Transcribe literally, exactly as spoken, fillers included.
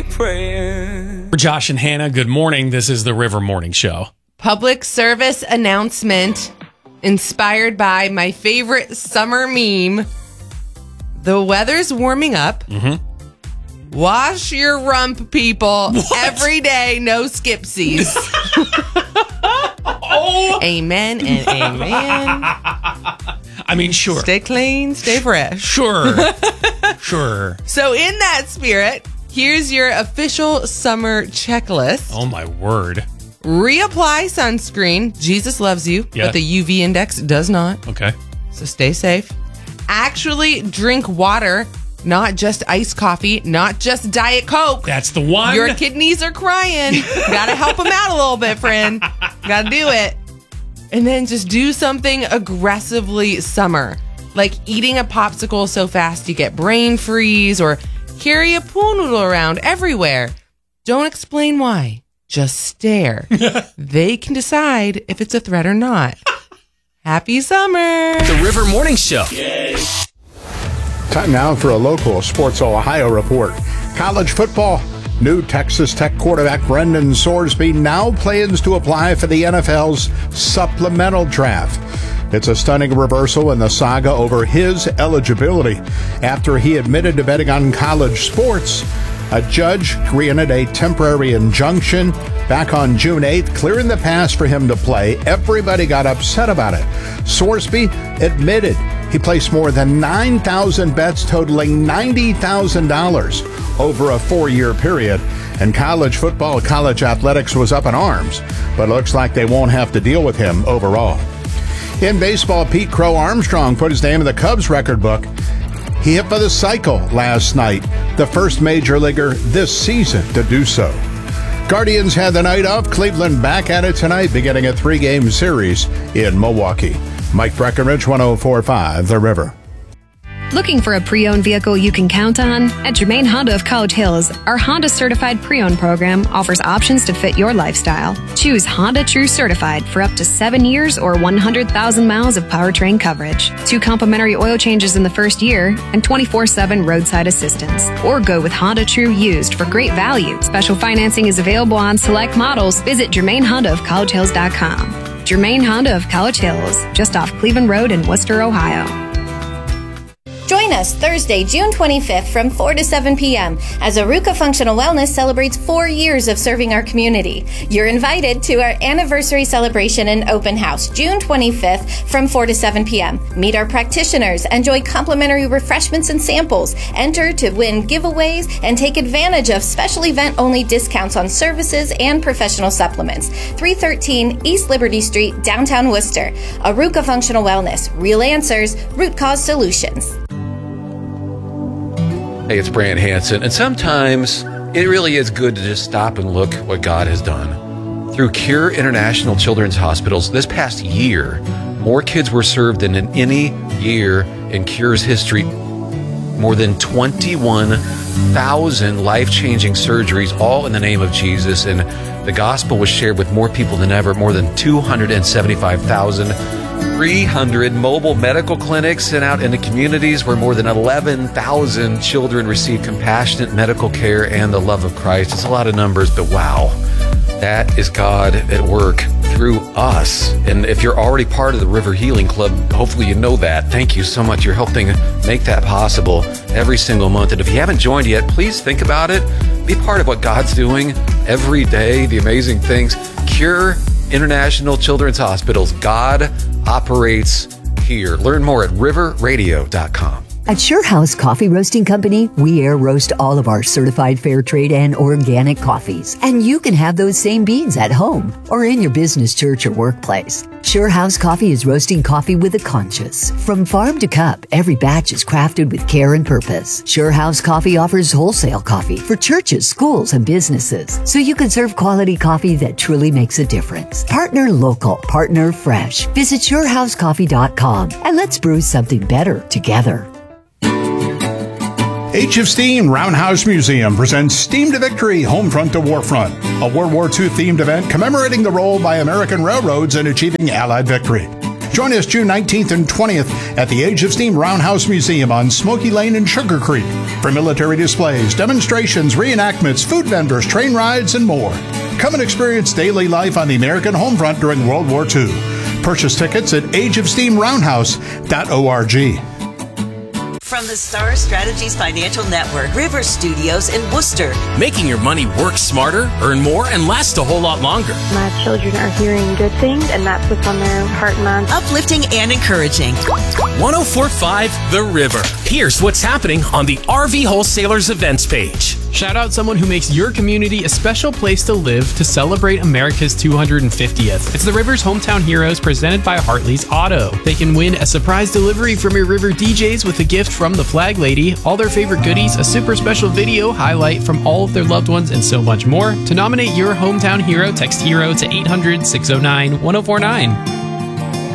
me praying. For Josh and Hannah, good morning. This is the River Morning Show. Public service announcement inspired by my favorite summer meme. The weather's warming up. Mm-hmm. Wash your rump, people. What? Every day, no skipsies. Oh. Amen and amen. I mean, sure. Stay clean, stay fresh. Sure. Sure. So in that spirit, here's your official summer checklist. Oh, my word. Reapply sunscreen. Jesus loves you, Yeah. but the U V index does not. Okay. So stay safe. Actually drink water, not just iced coffee, not just Diet Coke. That's the one. Your kidneys are crying. Gotta help them out a little bit, friend. Gotta do it. And then just do something aggressively summer, like eating a popsicle so fast you get brain freeze, or carry a pool noodle around everywhere. Don't explain why. Just stare. They can decide if it's a threat or not. Happy summer. The River Morning Show. Time now for a local Sports Ohio report. College football. New Texas Tech quarterback Brendan Sorsby now plans to apply for the N F L's supplemental draft. It's a stunning reversal in the saga over his eligibility. After he admitted to betting on college sports, a judge granted a temporary injunction back on June eighth, clearing the path for him to play. Everybody got upset about it. Sorsby admitted he placed more than nine thousand bets totaling ninety thousand dollars over a four-year period. And college football, college athletics was up in arms, but it looks like they won't have to deal with him overall. In baseball, Pete Crow Armstrong put his name in the Cubs record book. He hit for the cycle last night, the first major leaguer this season to do so. Guardians had the night off. Cleveland back at it tonight, beginning a three-game series in Milwaukee. Mike Breckenridge, one oh four point five, The River. Looking for a pre-owned vehicle you can count on? At Germain Honda of College Hills, our Honda Certified Pre-Owned program offers options to fit your lifestyle. Choose Honda True Certified for up to seven years or one hundred thousand miles of powertrain coverage, two complimentary oil changes in the first year, and twenty-four seven roadside assistance. Or go with Honda True Used for great value. Special financing is available on select models. Visit Germain Honda of College Hills dot com. Germain Honda of College Hills, just off Cleveland Road in Worcester, Ohio. Join us Thursday, June twenty-fifth from four to seven p.m. as Aruka Functional Wellness celebrates four years of serving our community. You're invited to our anniversary celebration and open house, June twenty-fifth from four to seven p.m. Meet our practitioners, enjoy complimentary refreshments and samples, enter to win giveaways, and take advantage of special event-only discounts on services and professional supplements. three thirteen East Liberty Street, downtown Worcester. Aruka Functional Wellness. Real answers, root cause solutions. Hey, it's Brant Hansen, and sometimes it really is good to just stop and look what God has done. Through Cure International Children's Hospitals, this past year, more kids were served than in any year in Cure's history. More than twenty-one thousand life-changing surgeries, all in the name of Jesus, and the gospel was shared with more people than ever, more than two hundred seventy-five thousand. three hundred mobile medical clinics sent out in the communities where more than eleven thousand children receive compassionate medical care and the love of Christ. It's a lot of numbers, but wow, that is God at work through us. And if you're already part of the River Healing Club, hopefully you know that. Thank you so much. You're helping make that possible every single month. And if you haven't joined yet, please think about it. Be part of what God's doing every day, the amazing things. Cure International Children's Hospitals. God operates here. Learn more at river radio dot com. At Sure House Coffee Roasting Company, we air roast all of our certified fair trade and organic coffees. And you can have those same beans at home or in your business, church, or workplace. Sure House Coffee is roasting coffee with a conscience. From farm to cup, every batch is crafted with care and purpose. Sure House Coffee offers wholesale coffee for churches, schools, and businesses, so you can serve quality coffee that truly makes a difference. Partner local, partner fresh. Visit sure house coffee dot com and let's brew something better together. Age of Steam Roundhouse Museum presents Steam to Victory, Homefront to Warfront, a World War Two themed event commemorating the role by American railroads in achieving Allied victory. Join us June nineteenth and twentieth at the Age of Steam Roundhouse Museum on Smoky Lane in Sugar Creek for military displays, demonstrations, reenactments, food vendors, train rides, and more. Come and experience daily life on the American home front during World War Two. Purchase tickets at age of steam roundhouse dot org. From the Star Strategies Financial Network, River Studios in Worcester. Making your money work smarter, earn more, and last a whole lot longer. My children are hearing good things, and that's what's on their heart and mind. Uplifting and encouraging. one oh four point five The River. Here's what's happening on the R V Wholesalers events page. Shout out someone who makes your community a special place to live to celebrate America's two hundred fiftieth. It's the River's Hometown Heroes presented by Hartley's Auto. They can win a surprise delivery from your River D Js with a gift from the Flag Lady, all their favorite goodies, a super special video highlight from all of their loved ones, and so much more. To nominate your hometown hero, text HERO to eight hundred, six oh nine, one oh four nine.